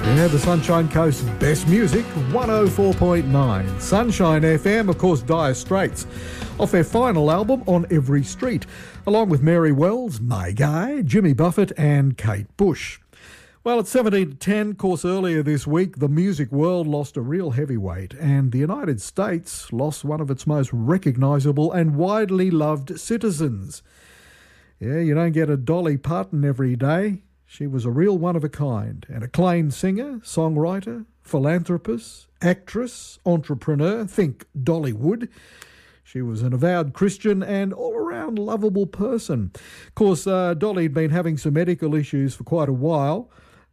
Yeah, the Sunshine Coast's best music, 104.9. Sunshine FM, of course, Dire Straits, off their final album, On Every Street, along with Mary Wells, May Gay, Jimmy Buffett and Kate Bush. Well, at 17 to 10, of course, earlier this week, the music world lost a real heavyweight, and the United States lost one of its most recognisable and widely loved citizens. Yeah, you don't get a Dolly Parton every day. She was a real one-of-a-kind, an acclaimed singer, songwriter, philanthropist, actress, entrepreneur, think Dollywood. She was an avowed Christian and all-around lovable person. Of course, Dolly had been having some medical issues for quite a while,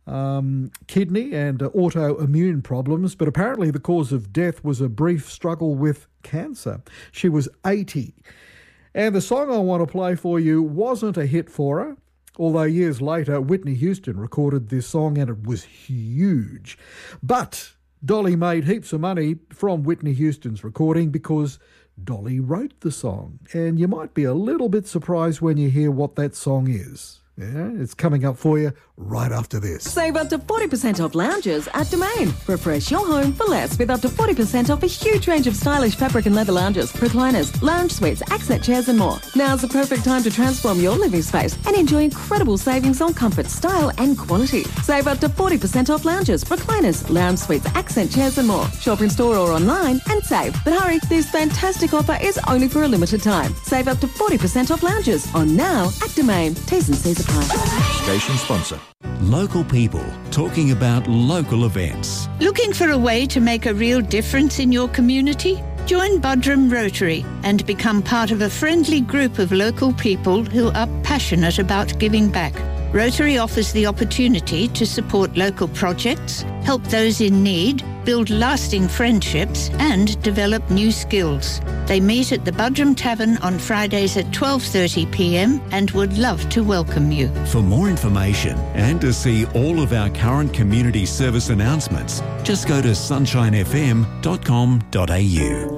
kidney and autoimmune problems, but apparently the cause of death was a brief struggle with cancer. She was 80. And the song I want to play for you wasn't a hit for her, although years later, Whitney Houston recorded this song and it was huge. But Dolly made heaps of money from Whitney Houston's recording because Dolly wrote the song. And you might be a little bit surprised when you hear what that song is. Yeah, it's coming up for you right after this. Save up to 40% off lounges at Domain. Refresh your home for less with up to 40% off a huge range of stylish fabric and leather lounges, recliners, lounge suites, accent chairs and more. Now's the perfect time to transform your living space and enjoy incredible savings on comfort, style and quality. Save up to 40% off lounges, recliners, lounge suites, accent chairs and more. Shop in store or online and save. But hurry, this fantastic offer is only for a limited time. Save up to 40% off lounges on now at Domain. T's and C's apply. Station sponsor. Local people talking about local events. Looking for a way to make a real difference in your community? Join Budrum Rotary and become part of a friendly group of local people who are passionate about giving back. Rotary offers the opportunity to support local projects, help those in need, build lasting friendships and develop new skills. They meet at the Budrum Tavern on Fridays at 12:30 p.m. and would love to welcome you. For more information and to see all of our current community service announcements, just go to sunshinefm.com.au.